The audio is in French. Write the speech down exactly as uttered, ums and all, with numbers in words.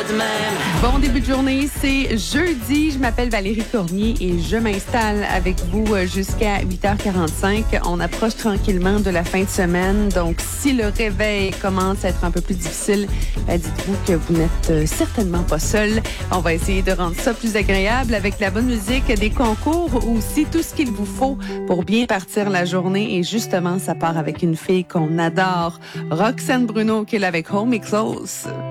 Bon début de journée, c'est jeudi. Je m'appelle Valérie Cormier et je m'installe avec vous jusqu'à huit heures quarante-cinq. On approche tranquillement de la fin de semaine, donc si le réveil commence à être un peu plus difficile, ben dites-vous que vous n'êtes certainement pas seul. On va essayer de rendre ça plus agréable avec la bonne musique, des concours, aussi tout ce qu'il vous faut pour bien partir la journée. Et justement, ça part avec une fille qu'on adore, Roxane Bruno, qui est là avec Hold Me Close.